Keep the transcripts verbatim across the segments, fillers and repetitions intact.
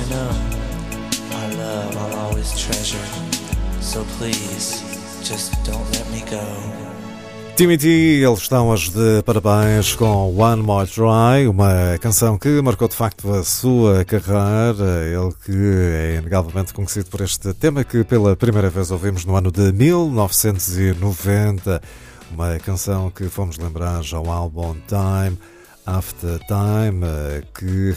to know our love I'll always treasure. So please, just don't let me go. Timmy T, eles estão hoje de parabéns com One More Try, uma canção que marcou de facto a sua carreira. Ele que é inegavelmente conhecido por este tema que pela primeira vez ouvimos no ano de mil novecentos e noventa. Uma canção que fomos lembrar já ao álbum Time After Time, que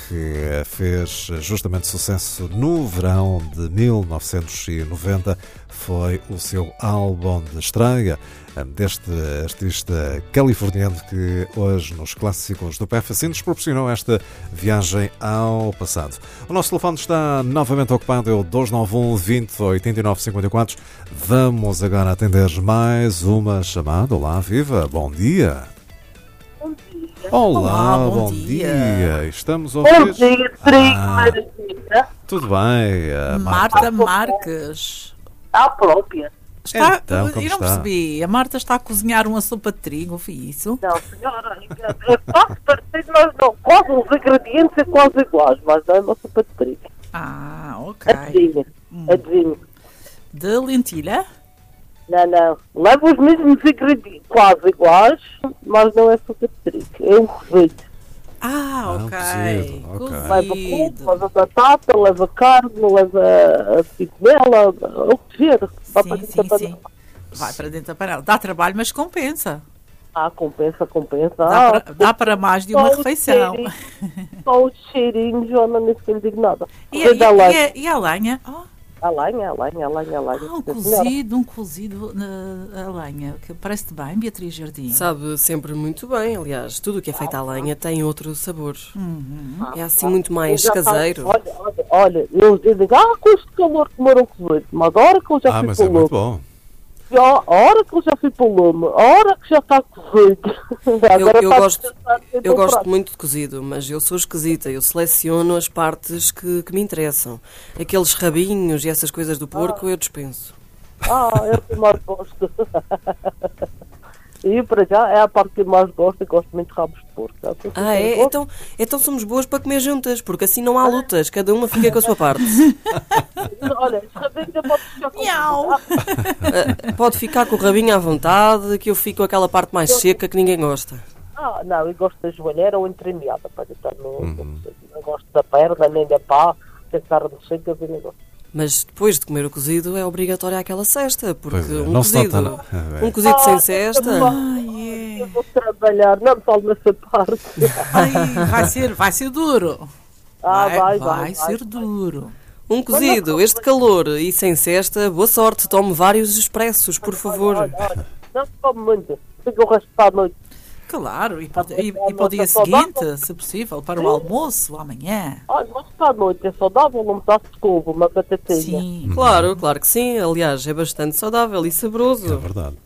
fez justamente sucesso no verão de mil novecentos e noventa. Foi o seu álbum de estreia deste artista californiano que hoje nos clássicos do P F assim nos proporcionou esta viagem ao passado. O nosso telefone está novamente ocupado, é o dois nove um, vinte, oitenta e nove, cinquenta e quatro. Vamos agora atender mais uma chamada. Olá, viva, bom dia. Bom dia. Olá, Olá, bom, bom dia. dia. Estamos a ouvir. Bom dia, Trigo, Ah, maravilha. tudo bem, a Marta Marques. A própria. Está, Então, como eu não está? percebi. A Marta está a cozinhar uma sopa de trigo, foi isso? Não, senhora, é quase parecido, mas não. Quase os ingredientes são quase iguais, mas não é uma sopa de trigo. Ah, ok. Adivinha, adivinha. De lentilha? Não, não. Leva os mesmos ingredientes, quase iguais, mas não é sopa de trigo. É um recheio. Ah, Ah, ok. cozido, ok. Leva Cozido. couve, leva batata, leva carne, leva a picanela, o que vier. Vai para Sim, dentro sim, da sim. panela. Vai para dentro da panela. Dá trabalho, mas compensa. Ah, compensa, compensa. Dá, Ah, para, dá para mais de uma só o refeição. cheirinho, Só o cheirinho, Joana, nem sequer digo nada. E, Correr e, da e, lenha. a- e a lenha? Oh, A lenha, a lenha, a lenha, a lenha. ah, um Sim, senhora. cozido, um cozido na a lenha. Que parece-te bem, Beatriz Jardim? Sabe sempre muito bem, aliás, tudo o que é feito à lenha tem outro sabor. Uhum. É assim muito mais Eu já caseiro. faço- Olha, olha, olha, eu, eu digo, ah, com este calor comeram cozido. Mas a hora que eu já Ah, fui mas para é o muito lume, bom. a hora que eu já fui para o lume, a hora que já está cozido. Eu, Agora eu está a gosto, descansar dentro eu do gosto prato. muito de cozido, mas eu sou esquisita. Eu seleciono as partes que, que me interessam. Aqueles rabinhos e essas coisas do porco eu dispenso. Ah, é o que mais gosto. E para já é a parte que eu mais gosto, eu gosto muito de rabos de porco. Sabe? Eu Ah, é? gosto. Então, então somos boas para comer juntas, porque assim não há lutas, cada uma fica com a sua parte. Olha, esse rabinho ainda pode ficar com Miau. Ah, pode ficar com o rabinho à vontade, que eu fico com aquela parte mais seca que ninguém gosta. Ah, não, eu gosto da joelheira ou entremeada, para estar no... Não gosto da perna, nem da pá, tem carne seca, eu não gosto. Mas depois de comer o cozido é obrigatória aquela cesta, porque Pois é, um não se cozido, nota, não. É. um cozido sem Ah, cesta... Ai, Eu vou trabalhar, não me falo nessa parte. ai, vai ser, vai ser duro. Ah, vai, vai, vai vai, ser vai. duro. Um cozido, este calor e sem cesta, boa sorte, tome vários expressos, por favor. Olha, olha, não se come muito, fica o resto para a noite. Claro, e para, e, É e para o dia uma saudável. seguinte, se possível, para o almoço, amanhã. Olha, mas para a noite é saudável, um pedaço de couve, uma batatinha. Sim. Claro, claro que sim, aliás, é bastante saudável e É saboroso. verdade.